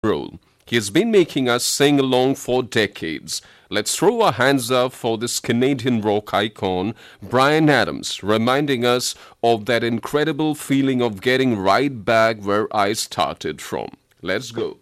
Roll. He has been making us sing along for decades. Let's throw our hands up for this Canadian rock icon, Bryan Adams, reminding us of that incredible feeling of getting right back where I started from. Let's go.